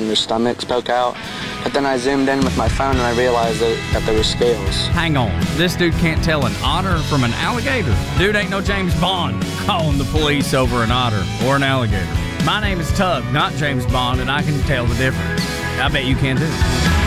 and their stomachs poke out. But then I zoomed in with my phone and I realized that there were scales. Hang on, this dude can't tell an otter from an alligator. Dude ain't no James Bond calling the police over an otter or an alligator. My name is Tug, not James Bond, and I can tell the difference. I bet you can too.